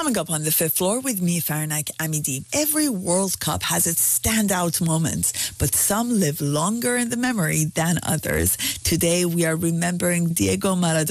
Coming up on the fifth floor with me, Farnak Amidi. Every World Cup has its standout moments, but some live longer in the memory than others. Today we are remembering Diego Maradona.